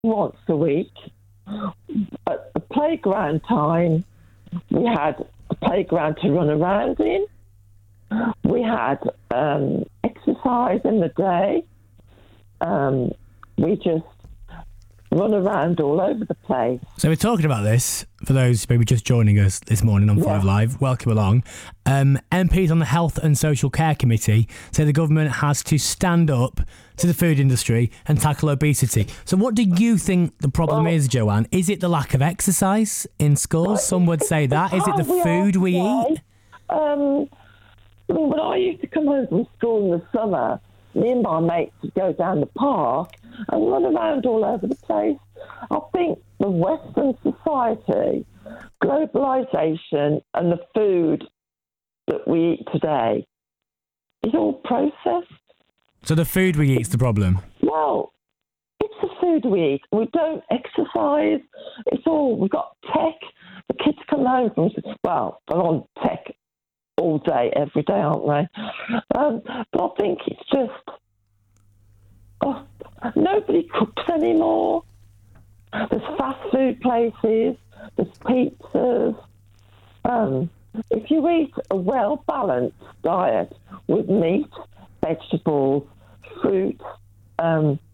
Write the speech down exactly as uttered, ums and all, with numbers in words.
once a week. At the playground time, we had a playground to run around in. We had um, exercise in the day. Um, we just run around all over the place. So we're talking about this, for those maybe just joining us this morning on Yeah. Five Live, welcome along. Um, M Ps on the Health and Social Care Committee say the government has to stand up to the food industry and tackle obesity. So what do you think the problem Well, is, Joanne? Is it the lack of exercise in schools? Some would say that. Is it the Oh, food we yeah. eat? Um, I mean, when I used to come home from school in the summer, me and my mates would go down the park and run around all over the place. I think the Western society, globalisation and the food that we eat today is all processed. So the food we eat is the problem? Well, it's the food we eat. We don't exercise. It's all, we've got tech. The kids come home from, well, they're on tech all day, every day, aren't they? Um, but I think it's just, oh, nobody cooks anymore. There's fast food places, there's pizzas. Um, if you eat a well-balanced diet with meat, vegetables, fruit, um,